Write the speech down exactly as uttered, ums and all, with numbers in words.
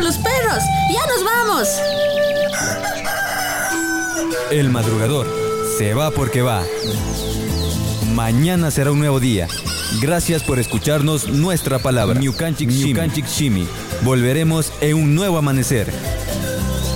por los perros. ¡Ya nos vamos! El madrugador se va porque va. Mañana será un nuevo día. Gracias por escucharnos nuestra palabra. Ñukanchik Shimi. Volveremos en un nuevo amanecer.